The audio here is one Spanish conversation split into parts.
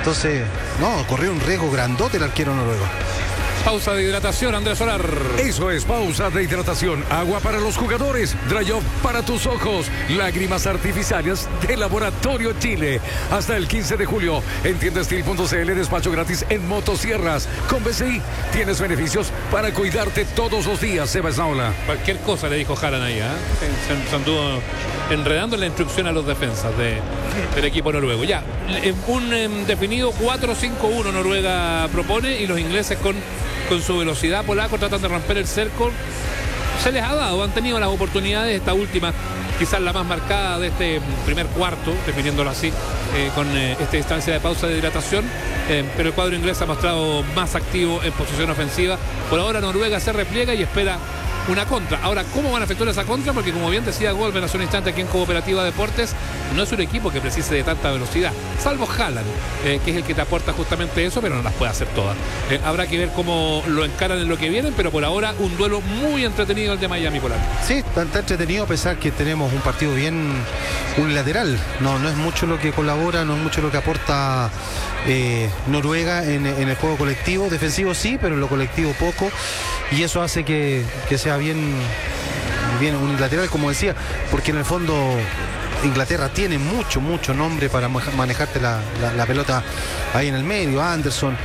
Entonces, no, corrió un riesgo grandote el arquero noruego. Pausa de hidratación, Andrés Solar. Eso es, pausa de hidratación. Agua para los jugadores, Dry Off para tus ojos. Lágrimas artificiales de Laboratorio Chile. Hasta el 15 de julio en tiendastil.cl, despacho gratis en motosierras. Con BCI tienes beneficios para cuidarte todos los días. Seba Snaola. Cualquier cosa le dijo Haaland ahí, se anduvo enredando en la instrucción a los defensas del equipo noruego. Ya, un definido 4-5-1 Noruega propone, y los ingleses con su velocidad polaco tratan de romper el cerco. Se les ha dado, han tenido las oportunidades. Esta última quizás la más marcada de este primer cuarto, definiéndolo así, con esta instancia de pausa de hidratación, pero el cuadro inglés ha mostrado más activo en posición ofensiva. Por ahora Noruega se repliega y espera una contra. Ahora, ¿cómo van a efectuar esa contra? Porque como bien decía Goldberg hace un instante aquí en Cooperativa Deportes, no es un equipo que precise de tanta velocidad, salvo Haaland, que es el que te aporta justamente eso, pero no las puede hacer todas. Habrá que ver cómo lo encaran en lo que vienen, pero por ahora un duelo muy entretenido el de Miami, Polar. Sí, está entretenido, a pesar que tenemos un partido bien unilateral. No es mucho lo que colabora, no es mucho lo que aporta Noruega en el juego colectivo. Defensivo sí, pero en lo colectivo poco, y eso hace que sea bien unilateral, como decía, porque en el fondo Inglaterra tiene mucho nombre para manejarte la pelota ahí en el medio. Anderson,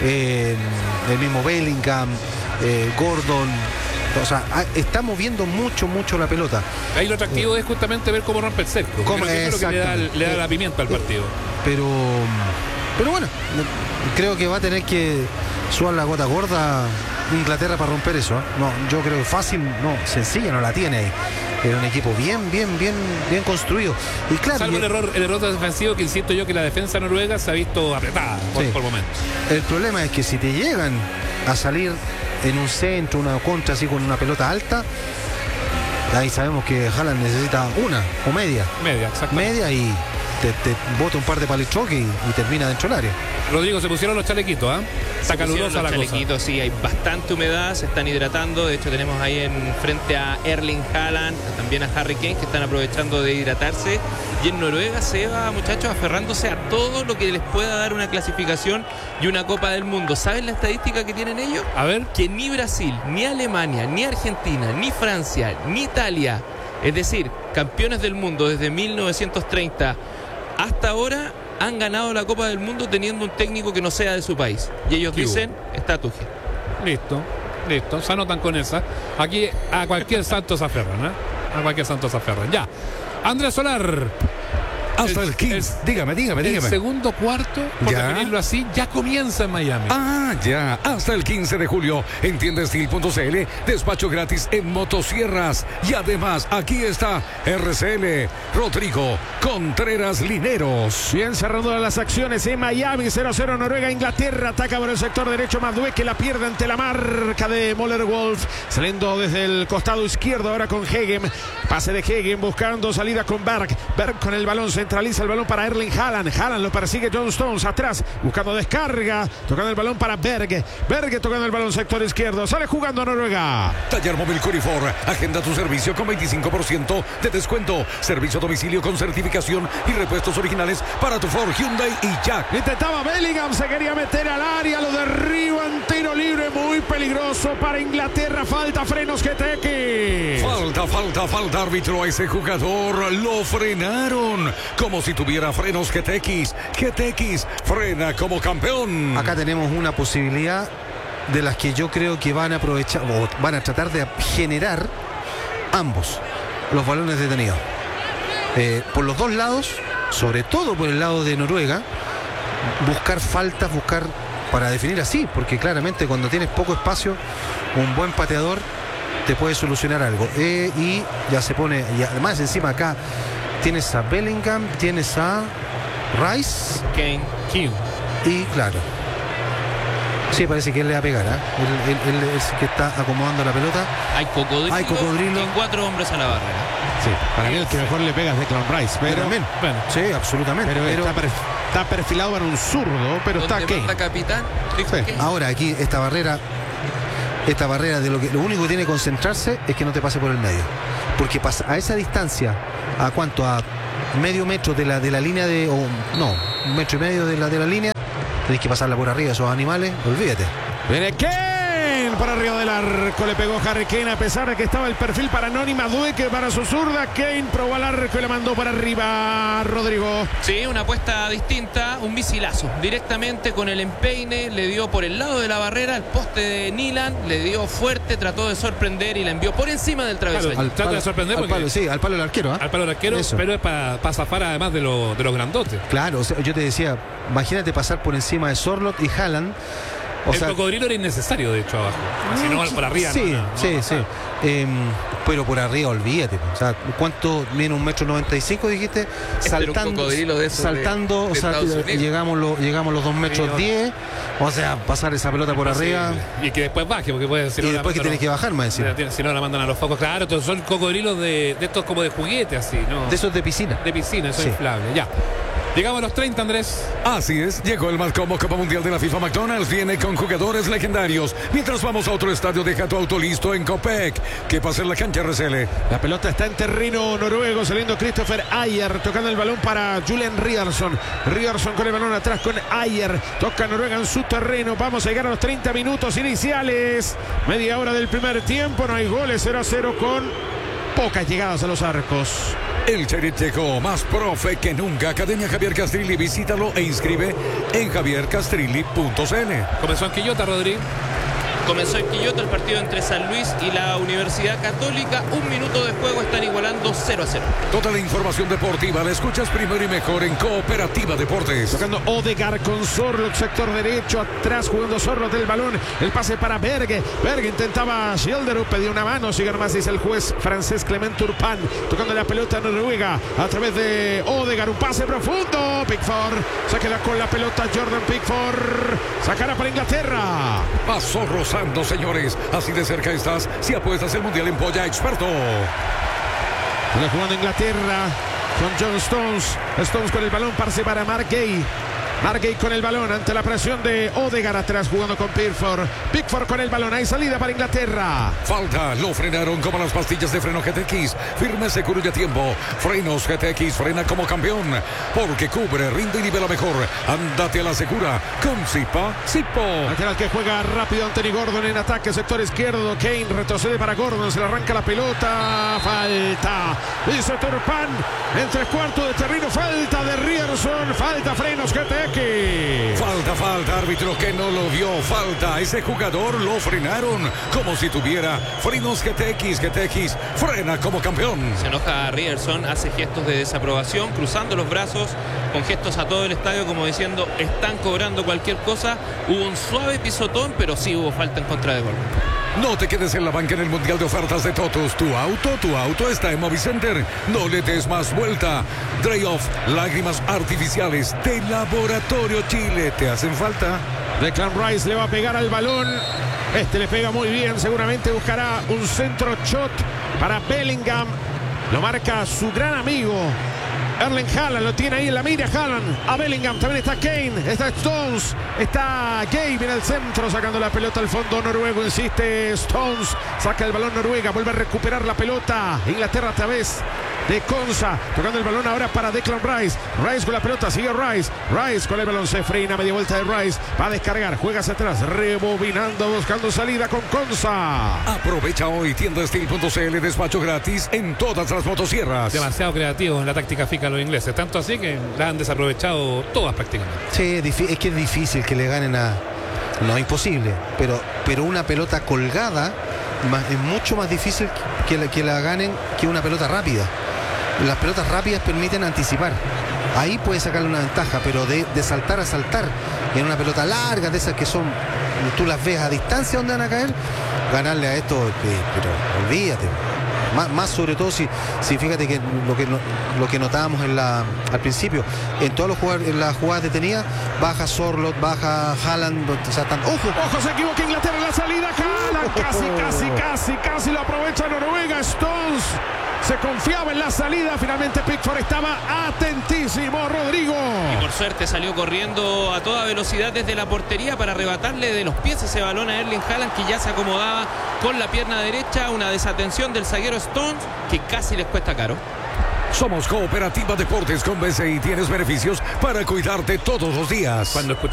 el mismo Bellingham, Gordon. O sea, está moviendo mucho la pelota. Ahí lo atractivo es justamente ver cómo rompe el cerco. Es lo que le da la pimienta al partido. Pero bueno, creo que va a tener que sudar la gota gorda Inglaterra para romper eso. No, yo creo que fácil, sencilla no la tiene ahí. Era un equipo bien construido. Y claro, salvo el error defensivo, que insisto yo que la defensa noruega se ha visto apretada por momentos. El problema es que si te llegan a salir en un centro, una contra así con una pelota alta, ahí sabemos que Haaland necesita una o media. Media y te bota un par de palitroques y termina dentro del área. Rodrigo, se pusieron los chalequitos, Está calurosa la cosa. Sí, hay bastante humedad, se están hidratando. De hecho, tenemos ahí en frente a Erling Haaland, también a Harry Kane, que están aprovechando de hidratarse. Y en Noruega se va, muchachos, aferrándose a todo lo que les pueda dar una clasificación y una Copa del Mundo. ¿Saben la estadística que tienen ellos? A ver. Que ni Brasil, ni Alemania, ni Argentina, ni Francia, ni Italia, es decir, campeones del mundo desde 1930 hasta ahora, han ganado la Copa del Mundo teniendo un técnico que no sea de su país. Y ellos dicen, está Tuchel. Listo, se anotan con esa. Aquí a cualquier santo se aferran, Ya. Andrés Solar. Hasta el 15. Dígame. El segundo cuarto, por definirlo así, ya comienza en Miami. Ya. Hasta el 15 de julio en tiendastil.cl, despacho gratis en motosierras. Y además, aquí está RCL, Rodrigo Contreras Lineros. Bien, cerrando las acciones en Miami. 0-0 Noruega, Inglaterra. Ataca por el sector derecho Madueke, que la pierde ante la marca de Möller Wolf. Saliendo desde el costado izquierdo ahora con Hegem. Pase de Hegem buscando salida con Berg. Berg con el balón, centraliza el balón para Erling Haaland. Haaland lo persigue John Stones atrás, buscando descarga, tocando el balón para Berge. Berge tocando el balón sector izquierdo. Sale jugando Noruega. Taller Móvil Curifor. Agenda tu servicio con 25% de descuento. Servicio a domicilio con certificación y repuestos originales para tu Ford, Hyundai y Jack. Intentaba Bellingham, se quería meter al área, lo derriban, tiro libre muy peligroso para Inglaterra. Falta, frenos, Geteki. Falta, árbitro. A ese jugador lo frenaron como si tuviera frenos Geteki. Frena como campeón. Acá tenemos una posibilidad de las que yo creo que van a aprovechar o van a tratar de generar ambos los balones detenidos. Por los dos lados, sobre todo por el lado de Noruega, buscar faltas, para definir así, porque claramente cuando tienes poco espacio, un buen pateador te puede solucionar algo. Y ya se pone, y además encima acá tienes a Bellingham, tienes a Rice, Kane, y claro, sí, parece que él le va a pegar, él es el que está acomodando la pelota. Hay cocodrilo y 4 hombres a la barrera. Sí, para mí el que mejor le pega es Declan Rice, pero también, bueno, sí, absolutamente, pero está perfilado para un zurdo, pero está aquí. Capitán. Sí. Ahora aquí esta barrera de lo único que tiene que concentrarse es que no te pase por el medio, porque pasa a esa distancia, a medio metro de la línea un metro y medio de la línea, tenés que pasarla por arriba a esos animales, olvídate. Viene Kane para arriba del arco. Le pegó Harry Kane a pesar de que estaba el perfil para Anónima Dueque para su zurda. Kane probó al arco y le mandó para arriba Rodrigo. Sí, una apuesta distinta, un misilazo. Directamente con el empeine, le dio por el lado de la barrera, el poste de Nilan, le dio fuerte, trató de sorprender y la envió por encima del travesaño. Claro, trata de sorprender al palo, sí, al palo del arquero. Al palo del arquero, Eso. pero es para zafar además de los grandotes. Claro, o sea, yo te decía, imagínate pasar por encima de Sorloth y Haaland. El cocodrilo era innecesario, de hecho, abajo. Si no, por arriba. Sí, no, sí. Pero por arriba, olvídate. O sea, ¿cuánto viene 1,95 m, dijiste? Saltando, saltando, de o sea, Estados Unidos. llegamos los 2,10 m. O sea, pasar esa pelota por arriba. Y que después baje, porque puede ser. Y después que tienes que bajar más encima. Si no la mandan a los focos. Claro, todos son cocodrilos de estos como de juguete, así, ¿no? De esos de piscina. De piscina, eso Sí. es inflable. Ya. Llegamos a los 30, Andrés. Así es, llegó el más cómodo Copa Mundial de la FIFA. McDonald's viene con jugadores legendarios. Mientras vamos a otro estadio, deja tu auto listo en Copec. ¿Qué pasa en la cancha, RCL? La pelota está en terreno noruego, saliendo Christopher Ayer, tocando el balón para Julian Ryerson. Ryerson con el balón atrás con Ayer. Toca Noruega en su terreno. Vamos a llegar a los 30 minutos iniciales. Media hora del primer tiempo. No hay goles, 0-0 con pocas llegadas a los arcos. El Cherecheco, más profe que nunca. Academia Javier Castrilli, visítalo e inscribe en javiercastrilli.cl. Comenzó en Quillota, Rodri. Comenzó en Quillota el partido entre San Luis y la Universidad Católica. 1 minuto de juego, están igualando 0-0. Toda la información deportiva la escuchas primero y mejor en Cooperativa Deportes. Tocando Odegaard con Sorloth, sector derecho, atrás jugando Sorloth del balón. El pase para Berge. Berge intentaba Schilderup, pedía una mano. Sigue nomás, dice el juez francés Clement Turpin. Tocando la pelota Noruega a través de Odegaard. Un pase profundo. Pickford se queda con la pelota. Jordan Pickford sacará para Inglaterra. Pasó rozando, señores. Así de cerca estás si apuestas el Mundial en Polla Experto. La jugando Inglaterra con John Stones. Stones con el balón, pase para Mark Gay. Mark Gay con el balón ante la presión de Odegaard atrás jugando con Pickford. Pickford con el balón, hay salida para Inglaterra. Falta, lo frenaron como las pastillas de freno GTX. Firme, seguro y a tiempo. Frenos GTX, frena como campeón. Porque cubre, rinde y nivela mejor. Ándate a la segura con Sipo. Lateral que juega rápido Anthony Gordon en ataque, sector izquierdo. Kane retrocede para Gordon, se le arranca la pelota. Falta, dice Turpin. En 3/4 de terreno, falta de Ryerson. Falta frenos GTX. Falta, árbitro que no lo vio. Falta, ese jugador lo frenaron como si tuviera frenos GTX, frena como campeón. Se enoja Ryerson, hace gestos de desaprobación, cruzando los brazos, con gestos a todo el estadio como diciendo, están cobrando cualquier cosa. Hubo un suave pisotón, pero sí hubo falta en contra de Gordon. No te quedes en la banca en el Mundial de Ofertas de Totus. Tu auto está en Movicenter. No le des más vuelta. Dry Off, lágrimas artificiales de Laboratorio Chile. ¿Te hacen falta? Declan Rice le va a pegar al balón. Este le pega muy bien. Seguramente buscará un centro shot para Bellingham. Lo marca su gran amigo Erling Haaland, lo tiene ahí en la mira Haaland. A Bellingham también está Kane, está Stones, está Gay, viene al centro sacando la pelota al fondo noruego, insiste Stones, saca el balón Noruega, vuelve a recuperar la pelota. Inglaterra a través de Konsa, tocando el balón ahora para Declan Rice. Rice con la pelota, sigue Rice. Rice con el balón, se frena, media vuelta de Rice, va a descargar, juega hacia atrás, rebobinando, buscando salida con Konsa. Aprovecha hoy tiendasteel.cl, despacho gratis en todas las motosierras. Demasiado creativos en la táctica FICA los ingleses, tanto así que la han desaprovechado todas prácticamente. Sí, es que es difícil que le ganen a... No, imposible, pero una pelota colgada es mucho más difícil que la ganen que una pelota rápida. Las pelotas rápidas permiten anticipar. Ahí puede sacarle una ventaja, pero de saltar a saltar en una pelota larga, de esas que son, tú las ves a distancia donde van a caer, ganarle a esto, pero olvídate. Más sobre todo si fíjate que lo que notábamos al principio, en todos en las jugadas detenidas, baja Sorloth, baja Haaland, o sea, Ojo, se equivoca Inglaterra en la salida. Haaland casi lo aprovecha Noruega. Stones se confiaba en la salida, finalmente Pickford estaba atentísimo, Rodrigo. Y por suerte salió corriendo a toda velocidad desde la portería para arrebatarle de los pies ese balón a Erling Haaland, que ya se acomodaba con la pierna derecha. Una desatención del zaguero Stones que casi les cuesta caro. Somos Cooperativa Deportes con BCI, tienes beneficios para cuidarte todos los días. Cuando